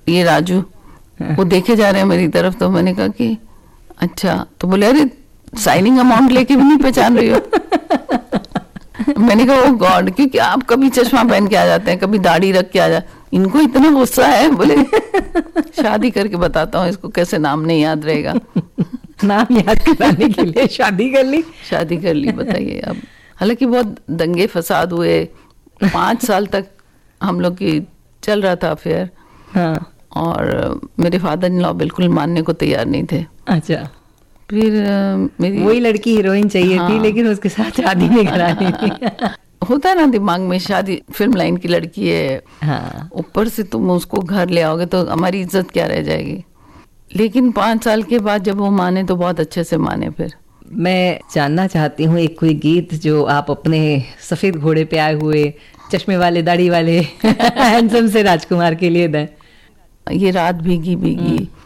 ये राजू, वो देखे जा रहे हैं मेरी तरफ, तो मैंने कहा कि अच्छा, तो बोले अरे साइनिंग अमाउंट लेके भी नहीं पहचान रही हो। मैंने कहा ओ गॉड, क्योंकि आप कभी चश्मा पहन के आ जाते हैं, कभी दाढ़ी रख के आ जाते, इनको इतना गुस्सा है। बोले शादी करके बताता हूँ इसको कैसे नाम नहीं याद रहेगा। नाम याद कराने के लिए शादी कर ली। शादी कर ली, बताइए। अब हालांकि बहुत दंगे फसाद हुए, 5 साल तक हम लोग की चल रहा था अफेयर। हाँ। और मेरे फादर इन लॉ बिल्कुल मानने को तैयार नहीं थे। अच्छा। फिर मेरी वही लड़की हीरोइन चाहिए हाँ, थी, लेकिन उसके साथ शादी नहीं करानी थी। होता है ना दिमाग में, शादी फिल्म लाइन की लड़की है, हाँ। ऊपर से तुम उसको घर ले आओगे तो हमारी इज्जत क्या रह जाएगी। लेकिन 5 साल के बाद जब वो माने तो बहुत अच्छे से माने। फिर मैं जानना चाहती हूँ एक कोई गीत जो आप अपने सफेद घोड़े पे आए हुए चश्मे वाले दाढ़ी वाले हैंडसम से राजकुमार के लिए दें। ये रात भीगी भीगी